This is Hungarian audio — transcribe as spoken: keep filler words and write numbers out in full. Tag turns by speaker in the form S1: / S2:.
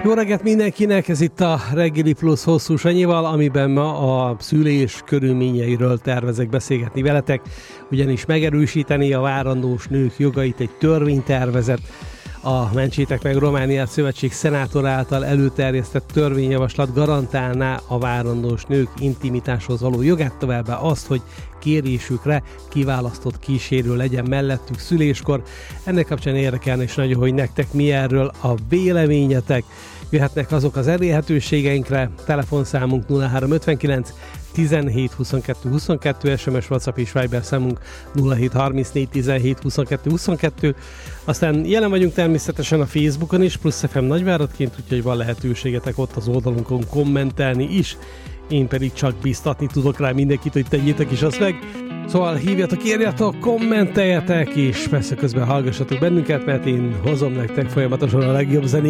S1: Jó reggelt mindenkinek, ez itt a Reggeli Plusz Hosszú Sanyival, amiben ma a szülés körülményeiről tervezek beszélgetni veletek, ugyanis megerősíteni a várandós nők jogait egy törvénytervezet. A Mentsétek meg Romániát Szövetség szenátor által előterjesztett törvényjavaslat garantálná a várandós nők intimitáshoz való jogát, továbbá azt, hogy kérésükre kiválasztott kísérő legyen mellettük szüléskor. Ennek kapcsán érdekelne és nagyon, hogy nektek mi erről a véleményetek. Jöhetnek azok az elérhetőségeinkre, telefonszámunk nulla három ötvenkilenc tizenhét huszonkettő huszonkettő, es em es, WhatsApp és Viber számunk nulla hét harmincnégy tizenhét huszonkettő huszonkettő. Aztán jelen vagyunk természetesen a Facebookon is, Plusz ef em Nagyváradként, úgyhogy van lehetőségetek ott az oldalunkon kommentelni is. Én pedig csak biztatni tudok rá mindenkit, hogy tegyétek is azt meg. Szóval hívjatok, írjatok, kommenteljetek, és persze közben hallgassatok bennünket, mert én hozom nektek folyamatosan a legjobb zenét.